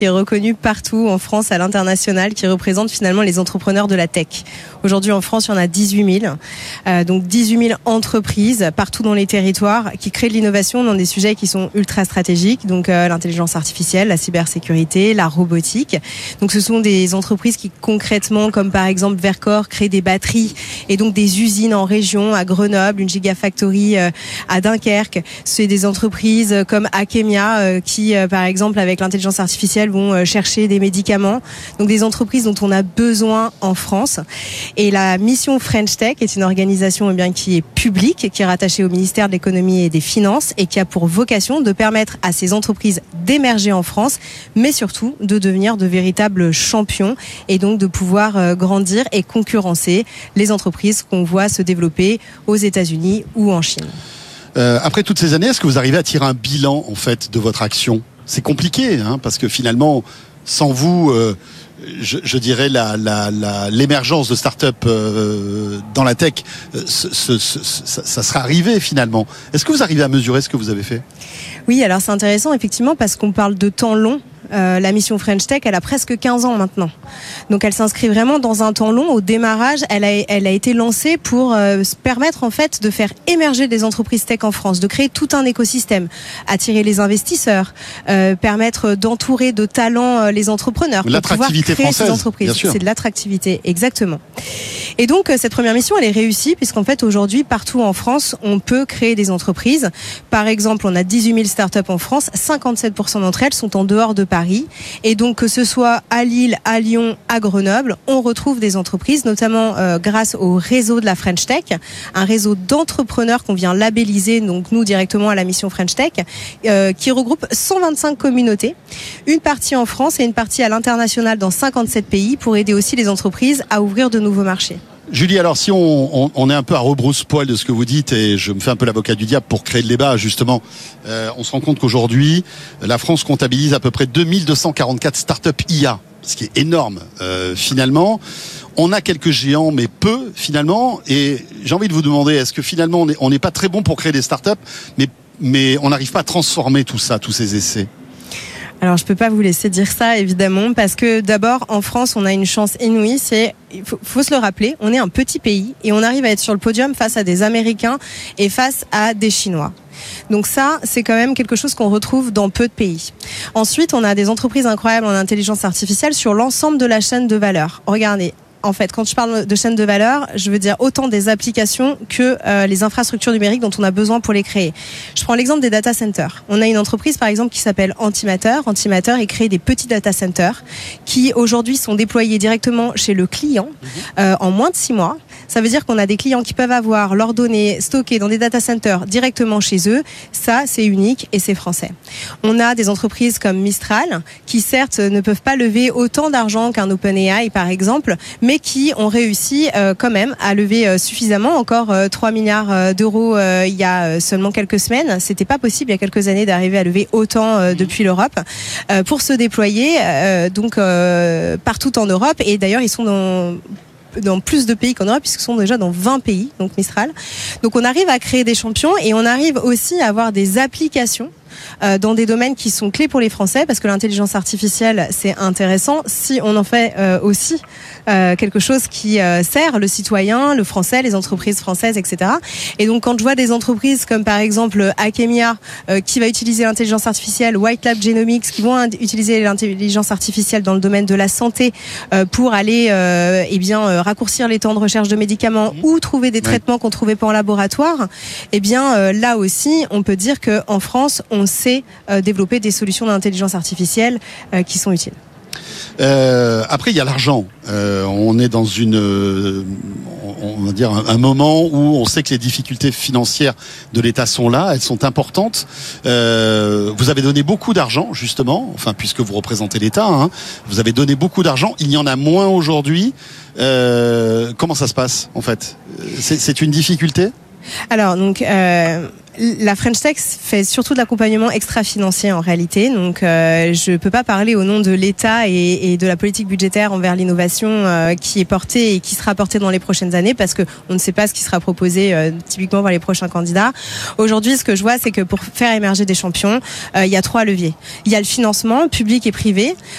est reconnu partout en France, à l'international, qui représente finalement les entrepreneurs de la tech. Aujourd'hui en France, il y en a 18 000. Donc 18 000 entreprises partout dans les territoires qui créent de l'innovation dans des sujets qui sont ultra stratégiques. Donc l'intelligence artificielle, la cybersécurité, la robotique. Donc ce sont des entreprises qui concrètement, comme par exemple Verkor, créent des batteries et donc des usines en région, à Grenoble, une gigafactory à Dunkerque. C'est des entreprises comme Akemia qui, par exemple, avec l'intelligence artificielle, vont chercher des médicaments. Donc des entreprises dont on a besoin en France. Et la mission French Tech est une organisation qui est publique, qui est rattachée au ministère de l'économie et des finances et qui a pour vocation de permettre à ces entreprises d'émerger en France, mais surtout de devenir de véritables champions et donc de pouvoir grandir et concurrencer les entreprises qu'on voit se développer aux États-Unis ou en Chine. Après toutes ces années, est-ce que vous arrivez à tirer un bilan en fait de votre action ? C'est compliqué, parce que finalement, sans vous, je dirais l'émergence de start-up dans la tech, ça serait arrivé finalement. Est-ce que vous arrivez à mesurer ce que vous avez fait ? Oui, alors c'est intéressant effectivement parce qu'on parle de temps long. La mission French Tech, elle a presque 15 ans maintenant. Donc elle s'inscrit vraiment dans un temps long. Au démarrage, elle a été lancée pour se permettre en fait de faire émerger des entreprises tech en France, de créer tout un écosystème, attirer les investisseurs, permettre d'entourer de talents les entrepreneurs pour pouvoir créer française, ces entreprises. C'est de l'attractivité, exactement. Et donc cette première mission, elle est réussie puisqu'en fait aujourd'hui, partout en France, on peut créer des entreprises. Par exemple, on a 18 000 startups en France, 57% d'entre elles sont en dehors de Paris. Et donc que ce soit à Lille, à Lyon, à Grenoble, on retrouve des entreprises, notamment grâce au réseau de la French Tech, un réseau d'entrepreneurs qu'on vient labelliser, donc nous directement à la mission French Tech, qui regroupe 125 communautés, une partie en France et une partie à l'international dans 57 pays pour aider aussi les entreprises à ouvrir de nouveaux marchés. Julie, alors si on est un peu à rebrousse-poil de ce que vous dites et je me fais un peu l'avocat du diable pour créer le débat justement, on se rend compte qu'aujourd'hui la France comptabilise à peu près 2244 startups IA, ce qui est énorme finalement. On a quelques géants mais peu finalement et j'ai envie de vous demander, est-ce que finalement on n'est pas très bon pour créer des startups mais on n'arrive pas à transformer tout ça, tous ces essais ? Alors je peux pas vous laisser dire ça évidemment parce que d'abord en France on a une chance inouïe, il faut se le rappeler, on est un petit pays et on arrive à être sur le podium face à des Américains et face à des Chinois. Donc ça, c'est quand même quelque chose qu'on retrouve dans peu de pays. Ensuite, on a des entreprises incroyables en intelligence artificielle sur l'ensemble de la chaîne de valeur. Regardez. En fait, quand je parle de chaîne de valeur, je veux dire autant des applications que les infrastructures numériques dont on a besoin pour les créer. Je prends l'exemple des data centers. On a une entreprise, par exemple, qui s'appelle Antimatter. Antimatter est créé des petits data centers qui, aujourd'hui, sont déployés directement chez le client en moins de 6 mois. Ça veut dire qu'on a des clients qui peuvent avoir leurs données stockées dans des data centers directement chez eux. Ça, c'est unique et c'est français. On a des entreprises comme Mistral qui, certes, ne peuvent pas lever autant d'argent qu'un OpenAI, par exemple, mais qui ont réussi quand même à lever suffisamment, encore 3 milliards d'euros il y a seulement quelques semaines. C'était pas possible il y a quelques années d'arriver à lever autant depuis l'Europe pour se déployer donc partout en Europe. Et d'ailleurs, ils sont dans plus de pays qu'en Europe, puisqu'ils sont déjà dans 20 pays, donc Mistral. Donc on arrive à créer des champions et on arrive aussi à avoir des applications dans des domaines qui sont clés pour les Français, parce que l'intelligence artificielle, c'est intéressant si on en fait aussi quelque chose qui sert le citoyen, le français, les entreprises françaises, etc. Et donc quand je vois des entreprises comme par exemple Akemia qui va utiliser l'intelligence artificielle, White Lab Genomics qui vont utiliser l'intelligence artificielle dans le domaine de la santé pour aller raccourcir les temps de recherche de médicaments ou trouver des traitements qu'on trouvait pas en laboratoire, là aussi on peut dire que en France on sait développer des solutions d'intelligence artificielle qui sont utiles. Après, il y a l'argent. On est dans on va dire un moment où on sait que les difficultés financières de l'État sont là, elles sont importantes. Vous avez donné beaucoup d'argent, justement, puisque vous représentez l'État, vous avez donné beaucoup d'argent. Il y en a moins aujourd'hui. Comment ça se passe, en fait ? C'est une difficulté ? Alors, donc, la French Tech fait surtout de l'accompagnement extra-financier en réalité. Donc, je peux pas parler au nom de l'État et de la politique budgétaire envers l'innovation qui est portée et qui sera portée dans les prochaines années parce que on ne sait pas ce qui sera proposé typiquement par les prochains candidats. Aujourd'hui, ce que je vois, c'est que pour faire émerger des champions, il y a 3 leviers. Il y a le financement public et privé.